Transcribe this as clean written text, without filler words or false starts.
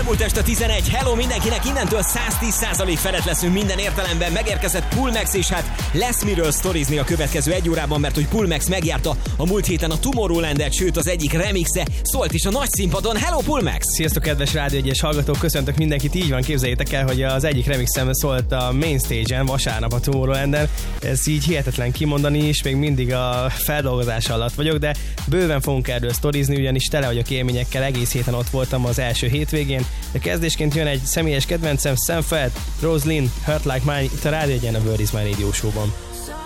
Elmúlt este 11, hello mindenkinek, innentől 110% felett leszünk minden értelemben, megérkezett Pullmax, és hát lesz miről sztorizni a következő egy órában, mert hogy Pullmax megjárta a múlt héten a Tomorrowlandet, sőt az egyik remixe szólt is a nagy színpadon. Hello Pullmax! Sziasztok kedves Rádió 1-es hallgatók, köszöntök mindenkit, így van, képzeljétek el, hogy az egyik remixem szólt a Main Stage-en vasárnap a Tomorrowlanden. Ez így hihetetlen kimondani, és még mindig a feldolgozás alatt vagyok, de bőven fogunk erről sztorizni, ugyanis tele vagyok élményekkel, egész héten ott voltam az első hétvégén, de kezdésként jön egy személyes kedvencem, Sam Feldt, Rose Lynn, Hurt Like Mine, itt a Rádió 1-en, a World Is My Radio Show-ban.